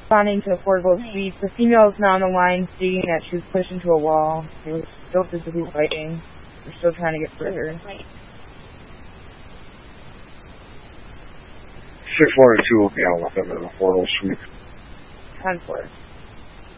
Responding to affordable suites, the female is now on the line stating that she was pushed into a wall. They were still physically fighting. They're still trying to get rid of her. 612 will be out within the affordable suite. 10-4.